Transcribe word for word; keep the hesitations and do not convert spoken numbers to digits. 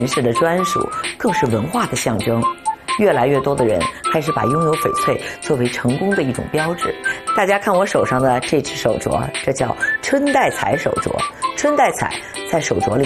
人士的专属，更是文化的象征。越来越多的人开始把拥有翡翠作为成功的一种标志。大家看我手上的这只手镯，这叫春带彩手镯。春带彩在手镯里